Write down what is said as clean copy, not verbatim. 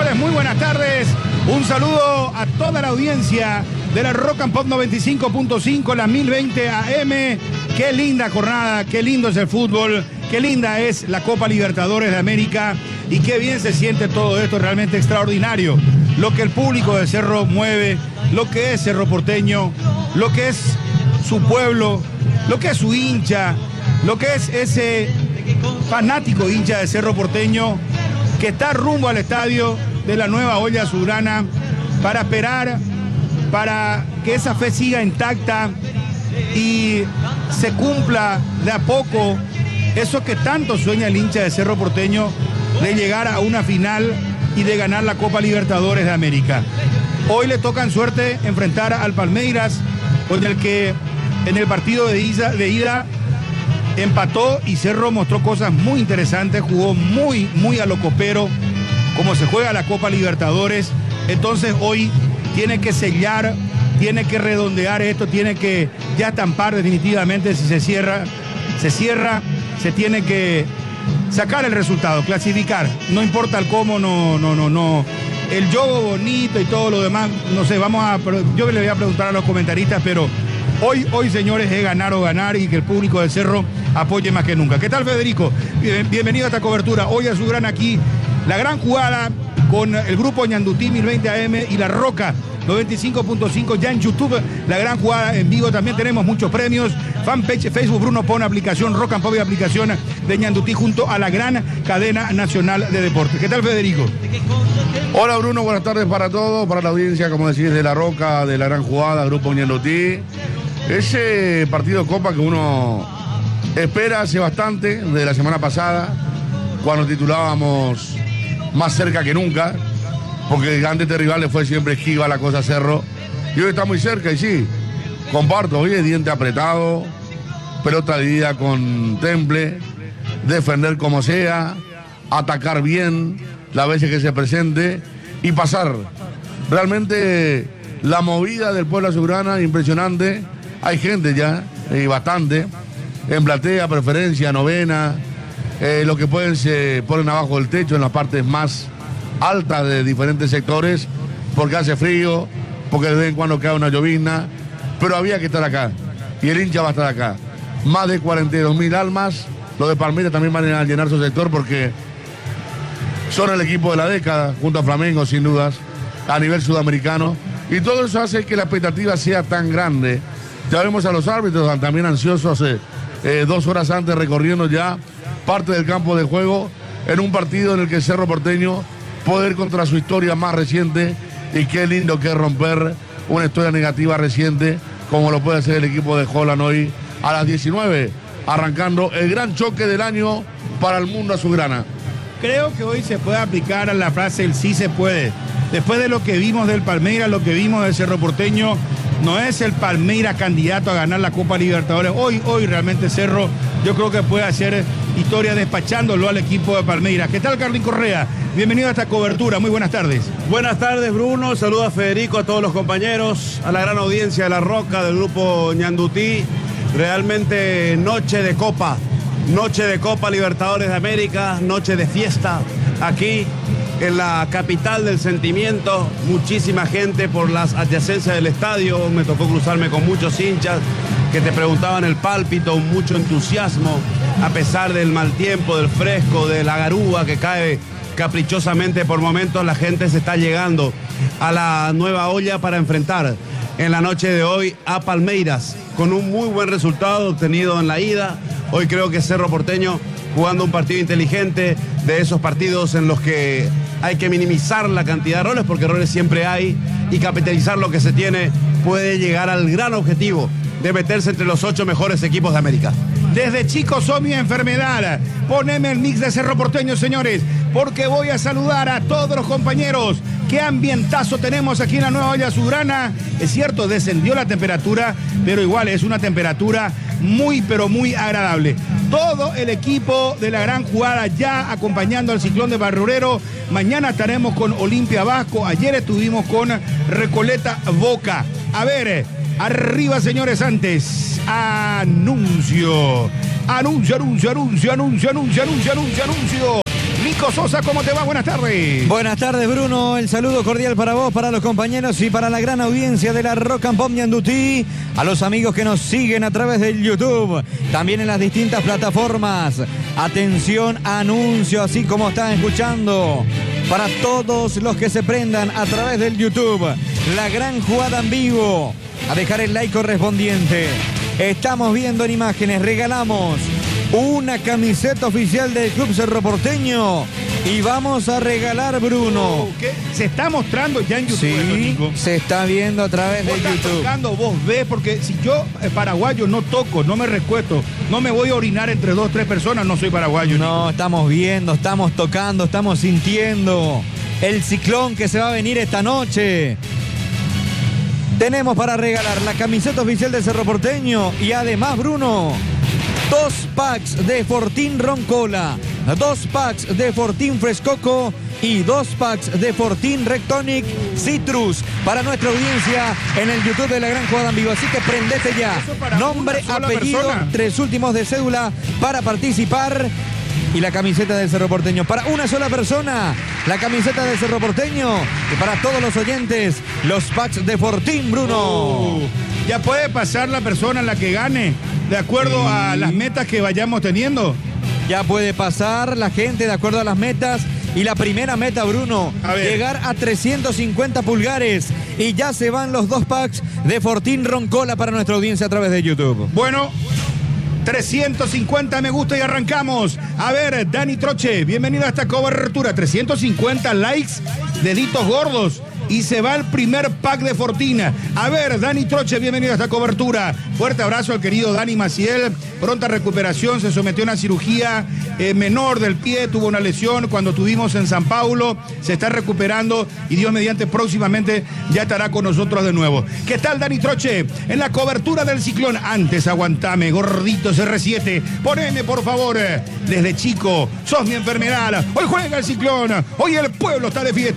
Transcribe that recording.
señores, muy buenas tardes. Un saludo a toda la audiencia de la Rock and Pop 95.5, la 1020 AM. Qué linda jornada, qué lindo es el fútbol, qué linda es la Copa Libertadores de América y qué bien se siente todo esto, realmente extraordinario. Lo que el público de Cerro mueve, lo que es Cerro Porteño, lo que es su pueblo, lo que es su hincha, lo que es ese fanático hincha de Cerro Porteño que está rumbo al estadio de la Nueva Olla Azulgrana para esperar, para que esa fe siga intacta y se cumpla de a poco eso que tanto sueña el hincha de Cerro Porteño, de llegar a una final y de ganar la Copa Libertadores de América. Hoy le toca en suerte enfrentar al Palmeiras, con el que en el partido de ida empató y Cerro mostró cosas muy interesantes, jugó muy a lo copero, como se juega la Copa Libertadores. Entonces hoy tiene que sellar, tiene que redondear esto, tiene que ya estampar definitivamente. Si se cierra, se tiene que sacar el resultado, clasificar, no importa el cómo, no. El juego bonito y todo lo demás, no sé, yo le voy a preguntar a los comentaristas, pero hoy señores, es ganar o ganar y que el público del Cerro apoye más que nunca. ¿Qué tal, Federico? Bienvenido a esta cobertura. Hoy a su gran aquí, la gran jugada con el grupo Ñandutí 1020 AM y La Roca 95.5 ya en YouTube, la gran jugada en vivo. También tenemos muchos premios, fanpage, Facebook, Bruno Pon, aplicación Rock and Pop y aplicación de Ñandutí junto a la gran cadena nacional de deportes. ¿Qué tal, Federico? Hola, Bruno, buenas tardes para todos, para la audiencia, como decís, de La Roca, de la gran jugada, grupo Ñandutí. Ese partido de Copa que uno espera hace bastante, de la semana pasada, cuando titulábamos Más cerca que nunca, porque antes de rivales fue siempre esquiva la cosa Cerro, y hoy está muy cerca, y sí, comparto, hoy es diente apretado, pelota dividida con temple, defender como sea, atacar bien las veces que se presente y pasar. Realmente la movida del pueblo azulgrana impresionante. Hay gente ya, y bastante, en platea, preferencia, novena, los que pueden se ponen abajo del techo en las partes más altas de diferentes sectores, porque hace frío, porque de vez en cuando cae una llovizna, pero había que estar acá, y el hincha va a estar acá. Más de 42.000 almas, los de Palmeiras también van a llenar su sector, porque son el equipo de la década, junto a Flamengo, sin dudas, a nivel sudamericano, y todo eso hace que la expectativa sea tan grande. Ya vemos a los árbitros también ansiosos, 2 horas antes recorriendo ya parte del campo de juego en un partido en el que Cerro Porteño puede ir contra su historia más reciente, y qué lindo que es romper una historia negativa reciente como lo puede hacer el equipo de Holland hoy a las 19, arrancando el gran choque del año para el mundo azulgrana. Creo que hoy se puede aplicar a la frase el sí se puede. Después de lo que vimos del Palmeiras, lo que vimos del Cerro Porteño, no es el Palmeiras candidato a ganar la Copa Libertadores. Hoy realmente Cerro, yo creo que puede hacer historia despachándolo al equipo de Palmeiras. ¿Qué tal, Carlín Correa? Bienvenido a esta cobertura, muy buenas tardes. Buenas tardes, Bruno, saludo a Federico, a todos los compañeros, a la gran audiencia de La Roca, del grupo Ñandutí. Realmente noche de Copa Libertadores de América, noche de fiesta aquí en la capital del sentimiento. Muchísima gente por las adyacencias del estadio, me tocó cruzarme con muchos hinchas que te preguntaban el pálpito, mucho entusiasmo a pesar del mal tiempo, del fresco, de la garúa que cae caprichosamente por momentos. La gente se está llegando a la Nueva Olla para enfrentar en la noche de hoy a Palmeiras, con un muy buen resultado obtenido en la ida. Hoy creo que Cerro Porteño jugando un partido inteligente, de esos partidos en los que hay que minimizar la cantidad de errores, porque errores siempre hay, y capitalizar lo que se tiene, puede llegar al gran objetivo de meterse entre los 8 mejores equipos de América. Desde chicos son mi enfermedad. Poneme el mix de Cerro Porteño, señores, porque voy a saludar a todos los compañeros. Qué ambientazo tenemos aquí en la Nueva Olla Azulgrana. Es cierto, descendió la temperatura, pero igual es una temperatura muy, pero muy agradable. Todo el equipo de la gran jugada ya acompañando al Ciclón de Barrurero. Mañana estaremos con Olimpia Vasco. Ayer estuvimos con Recoleta Boca. A ver, arriba, señores, antes. Anuncio. Bruno Sosa, ¿cómo te va? Buenas tardes. Buenas tardes, Bruno. El saludo cordial para vos, para los compañeros y para la gran audiencia de la Rock and Pop Ñandutí. A los amigos que nos siguen a través del YouTube, también en las distintas plataformas. Atención, anuncio, así como están escuchando. Para todos los que se prendan a través del YouTube, la gran jugada en vivo. A dejar el like correspondiente. Estamos viendo en imágenes, regalamos una camiseta oficial del Club Cerro Porteño y vamos a regalar, Bruno. ¿Qué? Se está mostrando ya en YouTube. Sí, se está viendo a través de YouTube. Tocando, vos ves, porque si yo paraguayo no toco, no me recuesto, no me voy a orinar entre 2 o 3 personas, no soy paraguayo. No, estamos viendo, estamos tocando, estamos sintiendo el ciclón que se va a venir esta noche. Tenemos para regalar la camiseta oficial de Cerro Porteño y además, Bruno, 2 packs de Fortín Roncola, 2 packs de Fortín Frescoco y 2 packs de Fortín Rectonic Citrus para nuestra audiencia en el YouTube de la Gran Jugada en Vivo. Así que prendete ya. Nombre, apellido, persona. 3 últimos de cédula para participar. Y la camiseta del Cerro Porteño para una sola persona, la camiseta del Cerro Porteño, y para todos los oyentes, los packs de Fortín, Bruno. Ya puede pasar la persona la que gane, de acuerdo a las metas que vayamos teniendo. Ya puede pasar la gente de acuerdo a las metas. Y la primera meta, Bruno, llegar a 350 pulgares. Y ya se van los 2 packs de Fortín Roncola para nuestra audiencia a través de YouTube. Bueno, 350 me gusta y arrancamos. A ver, Dani Troche, bienvenido a esta cobertura. 350 likes, deditos gordos. Y se va el primer pack de Fortina. A ver, Dani Troche, bienvenido a esta cobertura. Fuerte abrazo al querido Dani Maciel. Pronta recuperación, se sometió a una cirugía menor del pie, tuvo una lesión cuando estuvimos en San Paulo. Se está recuperando y Dios mediante próximamente ya estará con nosotros de nuevo. ¿Qué tal, Dani Troche? En la cobertura del ciclón. Antes aguantame, gorditos R7. Poneme, por favor. Desde chico, sos mi enfermedad. Hoy juega el ciclón. Hoy el pueblo está de fiesta.